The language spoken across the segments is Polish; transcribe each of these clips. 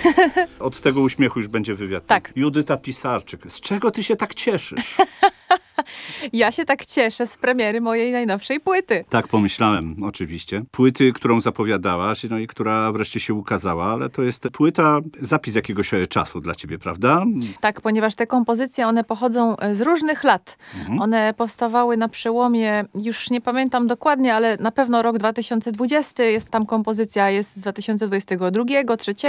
Od tego uśmiechu już będzie wywiad. Tak. Judyta Pisarczyk. Z czego ty się tak cieszysz? Ja się tak cieszę z premiery mojej najnowszej płyty. Tak pomyślałem, oczywiście. Płyty, którą zapowiadałaś, no i która wreszcie się ukazała, ale to jest płyta, zapis jakiegoś czasu dla ciebie, prawda? Tak, ponieważ te kompozycje, one pochodzą z różnych lat. One powstawały na przełomie, już nie pamiętam dokładnie, ale na pewno rok 2020, jest tam kompozycja, jest z 2022, 2023,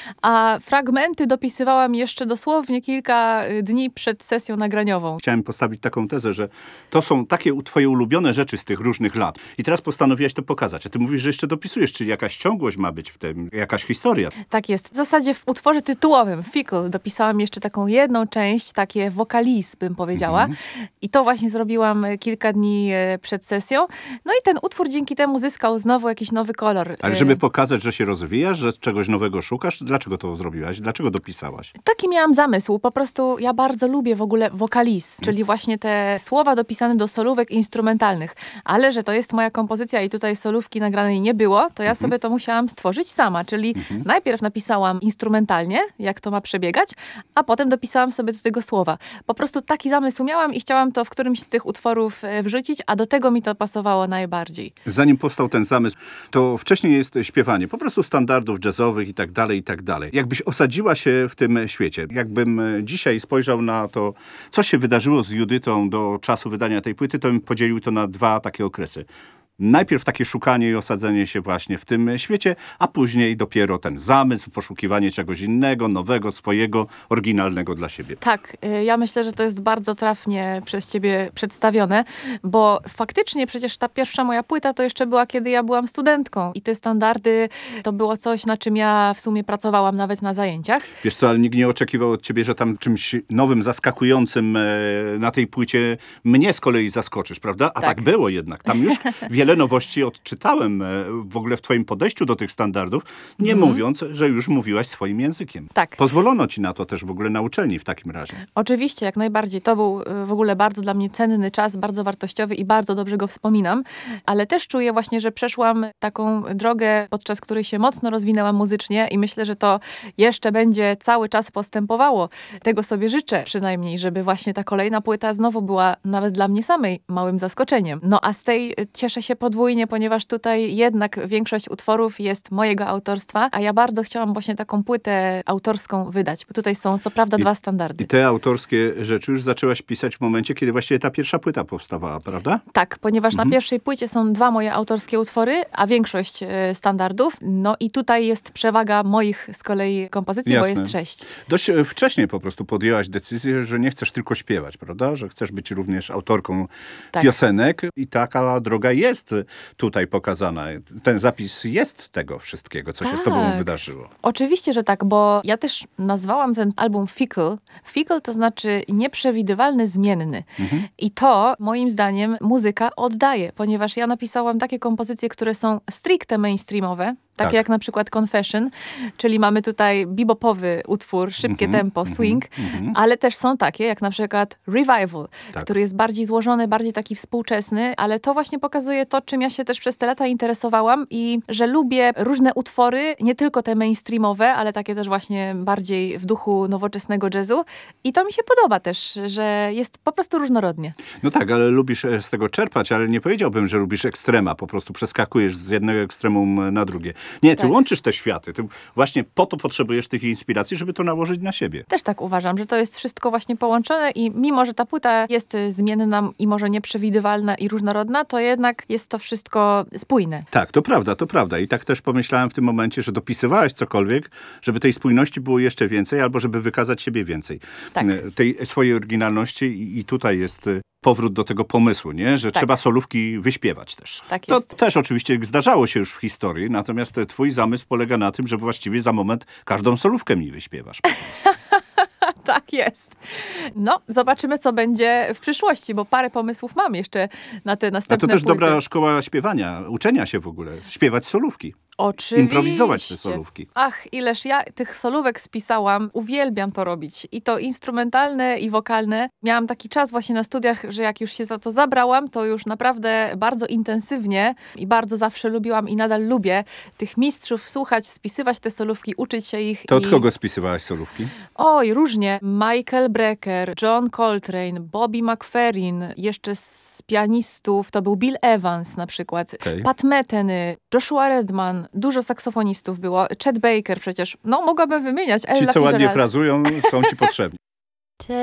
a fragmenty dopisywałam jeszcze dosłownie kilka dni przed sesją nagraniową. Chciałem postawić taką tezę, że to są takie twoje ulubione rzeczy z tych różnych lat. I teraz postanowiłaś to pokazać. A ty mówisz, że jeszcze dopisujesz, czyli jakaś ciągłość ma być w tym, jakaś historia. Tak jest. W zasadzie w utworze tytułowym, Fickle, dopisałam jeszcze taką jedną część, takie wokalis, bym powiedziała. I to właśnie zrobiłam kilka dni przed sesją. No i ten utwór dzięki temu zyskał znowu jakiś nowy kolor. Ale żeby pokazać, że się rozwijasz, że czegoś nowego szukasz, dlaczego to zrobiłaś? Dlaczego dopisałaś? Taki miałam zamysł. Po prostu ja bardzo lubię w ogóle wokalis, czyli właśnie te słowa dopisane do solówek instrumentalnych. Ale że to jest moja kompozycja i tutaj solówki nagranej nie było, to ja sobie to musiałam stworzyć sama. Czyli najpierw napisałam instrumentalnie, jak to ma przebiegać, a potem dopisałam sobie do tego słowa. Po prostu taki zamysł miałam i chciałam to w którymś z tych utworów wrzucić, a do tego mi to pasowało najbardziej. Zanim powstał ten zamysł, to wcześniej jest śpiewanie po prostu standardów jazzowych i tak dalej, i tak dalej. Jakbyś osadziła się w tym świecie, jakbym dzisiaj spojrzał na to, co się wydarzyło z Judytą do czasu wydania tej płyty, to bym podzielił to na dwa takie okresy. Najpierw takie szukanie i osadzenie się właśnie w tym świecie, a później dopiero ten zamysł, poszukiwanie czegoś innego, nowego, swojego, oryginalnego dla siebie. Tak, ja myślę, że to jest bardzo trafnie przez ciebie przedstawione, bo faktycznie przecież ta pierwsza moja płyta to jeszcze była, kiedy ja byłam studentką i te standardy to było coś, na czym ja w sumie pracowałam nawet na zajęciach. Wiesz co, ale nikt nie oczekiwał od ciebie, że tam czymś nowym, zaskakującym na tej płycie mnie z kolei zaskoczysz, prawda? A tak było jednak. Tam już wiele nowości odczytałem w ogóle w twoim podejściu do tych standardów, nie mówiąc, że już mówiłaś swoim językiem. Tak. Pozwolono ci na to też w ogóle na uczelni w takim razie. Oczywiście, jak najbardziej. To był w ogóle bardzo dla mnie cenny czas, bardzo wartościowy i bardzo dobrze go wspominam, ale też czuję właśnie, że przeszłam taką drogę, podczas której się mocno rozwinęłam muzycznie i myślę, że to jeszcze będzie cały czas postępowało. Tego sobie życzę przynajmniej, żeby właśnie ta kolejna płyta znowu była nawet dla mnie samej małym zaskoczeniem. No a z tej cieszę się podwójnie, ponieważ tutaj jednak większość utworów jest mojego autorstwa, a ja bardzo chciałam właśnie taką płytę autorską wydać, bo tutaj są co prawda dwa standardy. I te autorskie rzeczy już zaczęłaś pisać w momencie, kiedy właściwie ta pierwsza płyta powstawała, prawda? Tak, ponieważ na pierwszej płycie są dwa moje autorskie utwory, a większość standardów. No i tutaj jest przewaga moich z kolei kompozycji, Jasne. bo jest 6. Dość wcześnie po prostu podjęłaś decyzję, że nie chcesz tylko śpiewać, prawda? Że chcesz być również autorką piosenek i taka droga jest tutaj pokazana. Ten zapis jest tego wszystkiego, co się z tobą wydarzyło. Oczywiście, że tak, bo ja też nazwałam ten album Fickle. Fickle to znaczy nieprzewidywalny, zmienny. I to moim zdaniem muzyka oddaje, ponieważ ja napisałam takie kompozycje, które są stricte mainstreamowe, takie jak na przykład Confession, czyli mamy tutaj bebopowy utwór, szybkie tempo, swing, ale też są takie jak na przykład Revival, który jest bardziej złożony, bardziej taki współczesny, ale to właśnie pokazuje to, czym ja się też przez te lata interesowałam i że lubię różne utwory, nie tylko te mainstreamowe, ale takie też właśnie bardziej w duchu nowoczesnego jazzu i to mi się podoba też, że jest po prostu różnorodnie. No tak, ale lubisz z tego czerpać, ale nie powiedziałbym, że lubisz ekstrema, po prostu przeskakujesz z jednego ekstremum na drugie. Nie, ty łączysz te światy. Ty właśnie po to potrzebujesz tych inspiracji, żeby to nałożyć na siebie. Też tak uważam, że to jest wszystko właśnie połączone i mimo, że ta płyta jest zmienna i może nieprzewidywalna i różnorodna, to jednak jest to wszystko spójne. Tak, to prawda, to prawda. I tak też pomyślałem w tym momencie, że dopisywałaś cokolwiek, żeby tej spójności było jeszcze więcej, albo żeby wykazać siebie więcej. Tak. Tej swojej oryginalności i tutaj jest powrót do tego pomysłu, nie? Że trzeba solówki wyśpiewać też. Tak to jest. też oczywiście zdarzało się już w historii, natomiast twój zamysł polega na tym, że właściwie za moment każdą solówkę mi wyśpiewasz. Tak jest. No, zobaczymy, co będzie w przyszłości, bo parę pomysłów mam jeszcze na te A następne to też płyty. dobra szkoła śpiewania, uczenia się w ogóle, śpiewać solówki. Oczywiście. Improwizować te solówki. Ach, ileż ja tych solówek spisałam. Uwielbiam to robić. I to instrumentalne, i wokalne. Miałam taki czas właśnie na studiach, że jak już się za to zabrałam, to już naprawdę bardzo intensywnie i bardzo zawsze lubiłam i nadal lubię tych mistrzów słuchać, spisywać te solówki, uczyć się ich. To od kogo spisywałaś solówki? Oj, różnie. Michael Brecker, John Coltrane, Bobby McFerrin, jeszcze z pianistów to był Bill Evans na przykład, Okej. Pat Metheny, Joshua Redman, dużo saksofonistów było, Chet Baker przecież. No, mogłabym wymieniać, Ci, Ella co ładnie Fitzgerald. frazują, są ci potrzebni.